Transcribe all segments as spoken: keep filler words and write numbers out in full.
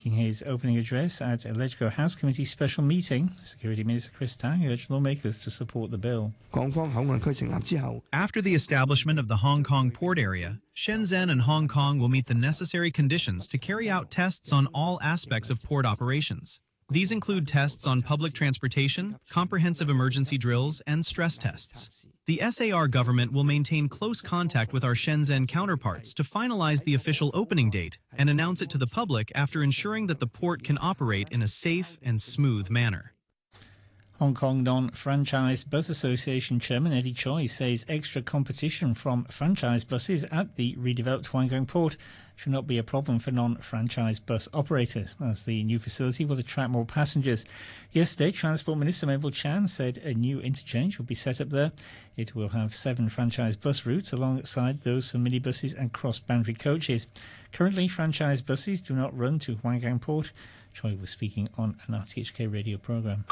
In his opening address at Electrical House Committee special meeting, Security Minister Chris Tang urged lawmakers to support the bill. After the establishment of the Hong Kong port area, Shenzhen and Hong Kong will meet the necessary conditions to carry out tests on all aspects of port operations. These include tests on public transportation, comprehensive emergency drills, and stress tests. The S A R government will maintain close contact with our Shenzhen counterparts to finalize the official opening date and announce it to the public after ensuring that the port can operate in a safe and smooth manner. Hong Kong Non-Franchise Bus Association Chairman Eddie Choi says extra competition from franchise buses at the redeveloped Huanggang port should not be a problem for non-franchise bus operators, as the new facility will attract more passengers. Yesterday, Transport Minister Mabel Chan said a new interchange will be set up there. It will have seven franchise bus routes alongside those for minibuses and cross-boundary coaches. Currently, franchise buses do not run to Huanggang port. Choi was speaking on an R T H K radio programme.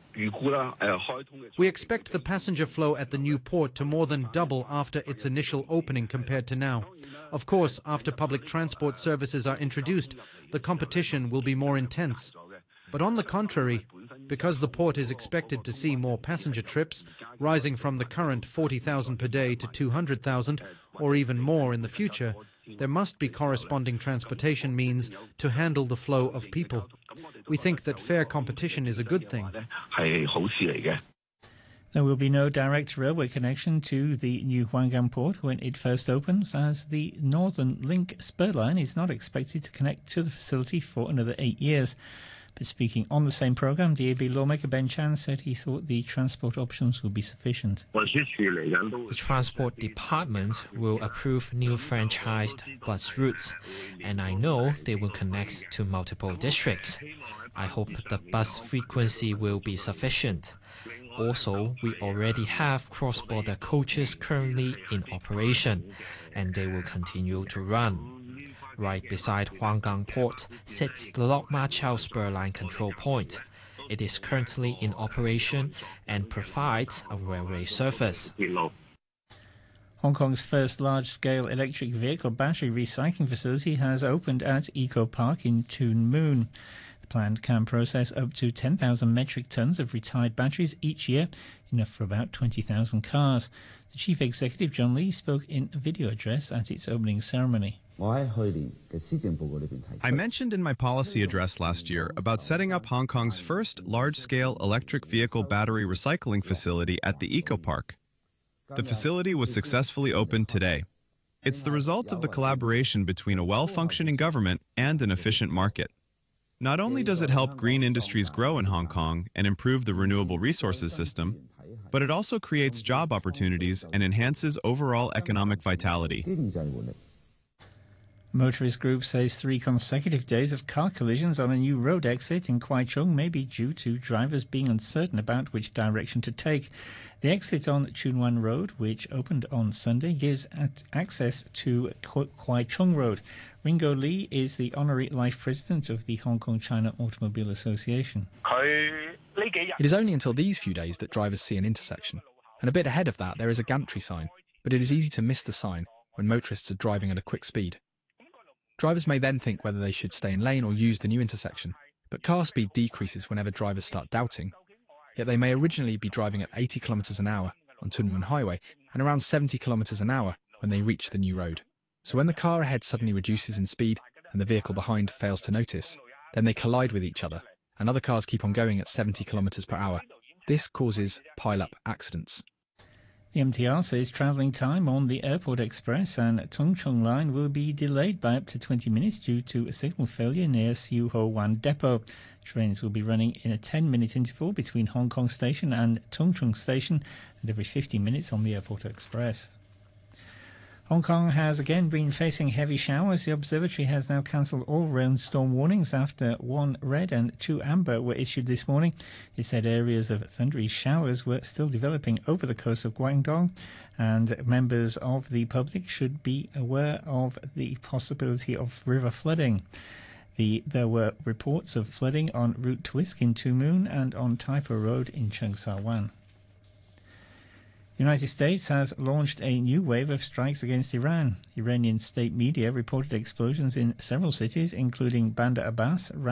We expect the passenger flow at the new port to more than double after its initial opening compared to now. Of course, after public transport services are introduced, the competition will be more intense. But on the contrary, because the port is expected to see more passenger trips, rising from the current forty thousand per day to two hundred thousand, or even more in the future, there must be corresponding transportation means to handle the flow of people. We think that fair competition is a good thing. There will be no direct railway connection to the new Huanggang port when it first opens, as the Northern Link spur line is not expected to connect to the facility for another eight years. But speaking on the same programme, D A B lawmaker Ben Chan said he thought the transport options would be sufficient. The Transport Department will approve new franchised bus routes, and I know they will connect to multiple districts. I hope the bus frequency will be sufficient. Also, we already have cross-border coaches currently in operation, and they will continue to run. Right beside Huanggang Port sits the Lok Ma Chau Spur Line control point. It is currently in operation and provides a railway service. Hong Kong's first large-scale electric vehicle battery recycling facility has opened at Eco Park in Tuen Mun. The plant can process up to ten thousand metric tons of retired batteries each year, enough for about twenty thousand cars. The chief executive, John Lee, spoke in a video address at its opening ceremony. I mentioned in my policy address last year about setting up Hong Kong's first large-scale electric vehicle battery recycling facility at the Eco Park. The facility was successfully opened today. It's the result of the collaboration between a well-functioning government and an efficient market. Not only does it help green industries grow in Hong Kong and improve the renewable resources system, but it also creates job opportunities and enhances overall economic vitality. Motorist group says three consecutive days of car collisions on a new road exit in Kwai Chung may be due to drivers being uncertain about which direction to take. The exit on Chun Wan Road, which opened on Sunday, gives access to Kwai Chung Road. Ringo Lee is the honorary life president of the Hong Kong China Automobile Association. It is only until these few days that drivers see an intersection. And a bit ahead of that, there is a gantry sign, but it is easy to miss the sign when motorists are driving at a quick speed. Drivers may then think whether they should stay in lane or use the new intersection, but car speed decreases whenever drivers start doubting. Yet they may originally be driving at eighty kilometres an hour on Tuen Mun Highway and around seventy kilometres an hour when they reach the new road. So when the car ahead suddenly reduces in speed and the vehicle behind fails to notice, then they collide with each other and other cars keep on going at seventy kilometres per hour. This causes pile-up accidents. The M T R says travelling time on the Airport Express and Tung Chung line will be delayed by up to twenty minutes due to a signal failure near Siu Ho Wan Depot. Trains will be running in a ten minute interval between Hong Kong Station and Tung Chung Station and every fifteen minutes on the Airport Express. Hong Kong has again been facing heavy showers. The observatory has now cancelled all rainstorm warnings after one red and two amber were issued this morning. It said areas of thundery showers were still developing over the coast of Guangdong, and members of the public should be aware of the possibility of river flooding. The, there were reports of flooding on Route Twisk in Tuen Mun and on Taipo Road in Cheung Sa Wan. The United States has launched a new wave of strikes against Iran. Iranian state media reported explosions in several cities, including Bandar Abbas,